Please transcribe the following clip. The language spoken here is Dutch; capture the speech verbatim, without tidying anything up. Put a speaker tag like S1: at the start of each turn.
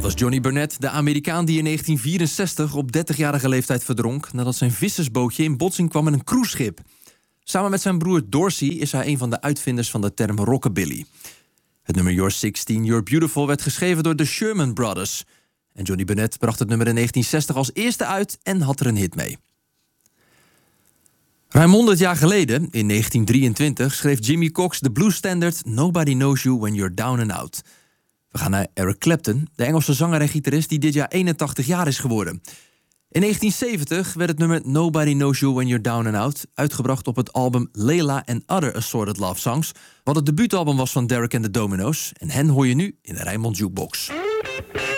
S1: was Johnny Burnett, de Amerikaan die in negentien vierenzestig op dertigjarige leeftijd verdronk nadat zijn vissersbootje in botsing kwam met een cruiseschip. Samen met zijn broer Dorsey is hij een van de uitvinders van de term rockabilly. Het nummer You're zestien, You're Beautiful werd geschreven door de Sherman Brothers. En Johnny Burnett bracht het nummer in negentien zestig als eerste uit en had er een hit mee. Ruim honderd jaar geleden, in negentien drieëntwintig, schreef Jimmy Cox de bluesstandard Nobody Knows You When You're Down and Out. We gaan naar Eric Clapton, de Engelse zanger en gitarist die dit jaar eenentachtig jaar is geworden. In negentien zeventig werd het nummer Nobody Knows You When You're Down and Out uitgebracht op het album Layla and Other Assorted Love Songs, wat het debuutalbum was van Derek and the Dominos. En hen hoor je nu in de Rijnmond Jukebox.